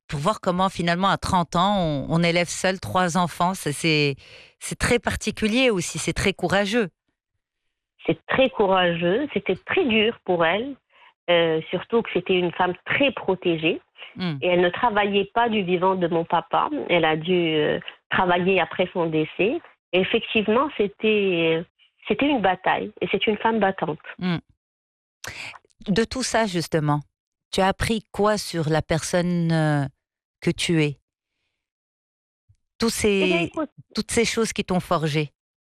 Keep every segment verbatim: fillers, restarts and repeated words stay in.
pour voir comment finalement à trente ans, on, on élève seul trois enfants. C'est, c'est, c'est très particulier aussi, c'est très courageux. C'est très courageux, c'était très dur pour elle, euh, surtout que c'était une femme très protégée. Mm. Et elle ne travaillait pas du vivant de mon papa. Elle a dû euh, travailler après son décès. Et effectivement, c'était, c'était une bataille. Et c'est une femme battante. Mm. De tout ça, justement, tu as appris quoi sur la personne euh, que tu es? Tous Eh bien, ces, écoute, toutes ces choses qui t'ont forgé.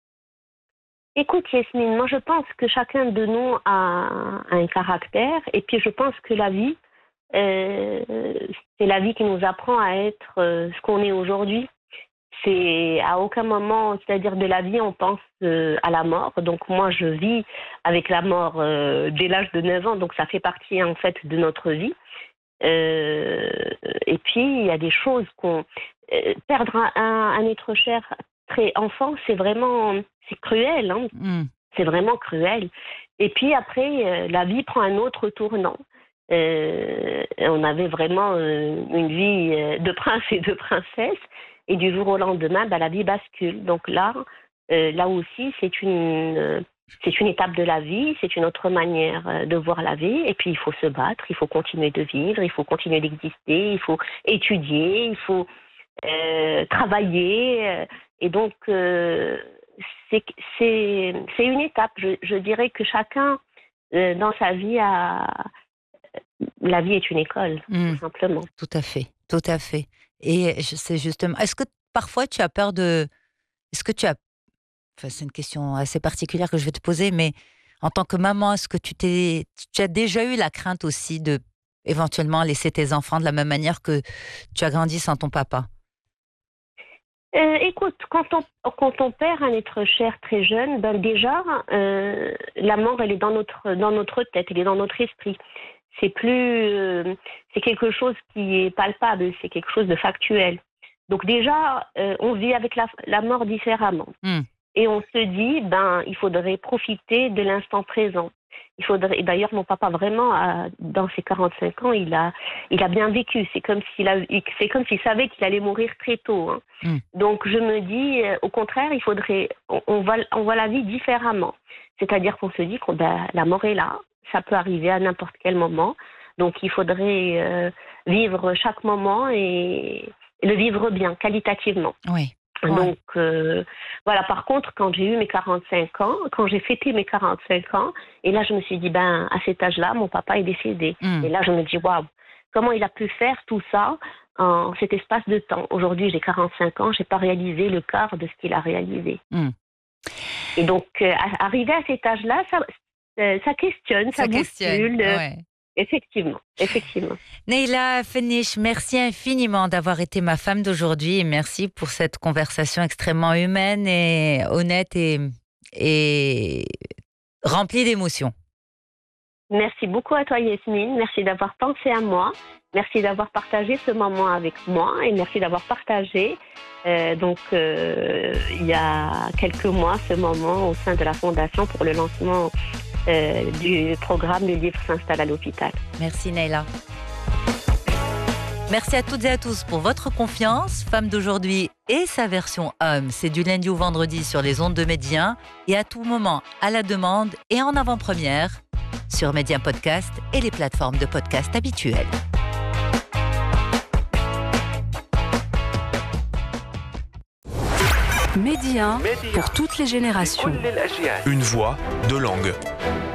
écoute, Yasmine, moi je pense que chacun de nous a un caractère. Et puis je pense que la vie, euh, c'est la vie qui nous apprend à être euh, ce qu'on est aujourd'hui. C'est à aucun moment, c'est-à-dire de la vie, on pense euh, à la mort. Donc moi, je vis avec la mort euh, dès l'âge de neuf ans, donc ça fait partie en fait de notre vie. Euh, et puis il y a des choses qu'on euh, perdre un, un, un être cher très enfant, c'est vraiment c'est cruel, hein. Mm. C'est vraiment cruel. Et puis après, euh, la vie prend un autre tournant. Euh, on avait vraiment euh, une vie euh, de prince et de princesse. Et du jour au lendemain, bah, la vie bascule. Donc là, euh, là aussi, c'est une, euh, c'est une étape de la vie, c'est une autre manière euh, de voir la vie. Et puis, il faut se battre, il faut continuer de vivre, il faut continuer d'exister, il faut étudier, il faut euh, travailler. Euh, et donc, euh, c'est, c'est, c'est une étape. Je, je dirais que chacun, euh, dans sa vie, a... la vie est une école, Mm. tout simplement. Tout à fait, tout à fait. Et je sais justement, est-ce que parfois tu as peur de, est-ce que tu as, enfin c'est une question assez particulière que je vais te poser, mais en tant que maman, est-ce que tu t'es, tu as déjà eu la crainte aussi de éventuellement laisser tes enfants de la même manière que tu as grandi sans ton papa? Euh, écoute, quand on, quand on perd un être cher très jeune, ben déjà, euh, la mort, elle est dans notre, dans notre tête, elle est dans notre esprit. C'est plus, euh, c'est quelque chose qui est palpable, c'est quelque chose de factuel. Donc déjà, euh, on vit avec la, la mort différemment. Mm. Et on se dit, ben, il faudrait profiter de l'instant présent. Il faudrait, et d'ailleurs, mon papa, vraiment, a, dans ses quarante-cinq ans, il a, il a bien vécu. C'est comme s'il a, c'est comme s'il savait qu'il allait mourir très tôt, hein. Mm. Donc, je me dis, euh, au contraire, il faudrait, on, on, voit, on voit la vie différemment. C'est-à-dire qu'on se dit que ben, la mort est là. Ça peut arriver à n'importe quel moment. Donc, il faudrait euh, vivre chaque moment et le vivre bien, qualitativement. Oui. Donc, euh, voilà. Par contre, quand j'ai eu mes quarante-cinq ans, quand j'ai fêté mes quarante-cinq ans, et là, je me suis dit, ben, à cet âge-là, mon papa est décédé. Mm. Et là, je me dis, waouh, comment il a pu faire tout ça en cet espace de temps. Aujourd'hui, j'ai quarante-cinq ans, j'ai pas réalisé le quart de ce qu'il a réalisé. Mm. Et donc, euh, arrivé à cet âge-là, ça, euh, ça questionne, ça, Ça questionne, bouscule. ouais. Effectivement, effectivement. Neila Fenish, merci infiniment d'avoir été ma femme d'aujourd'hui et merci pour cette conversation extrêmement humaine et honnête et, et remplie d'émotions. Merci beaucoup à toi, Yasmine. Merci d'avoir pensé à moi. Merci d'avoir partagé ce moment avec moi et merci d'avoir partagé euh, donc euh, il y a quelques mois ce moment au sein de la Fondation pour le lancement euh, du programme Le Livre s'installe à l'hôpital. Merci Neila. Merci à toutes et à tous pour votre confiance. Femme d'aujourd'hui et sa version homme, c'est du lundi au vendredi sur les ondes de Média et à tout moment à la demande et en avant-première sur Média Podcast et les plateformes de podcast habituelles. Média pour toutes les générations. Une voix, deux langues.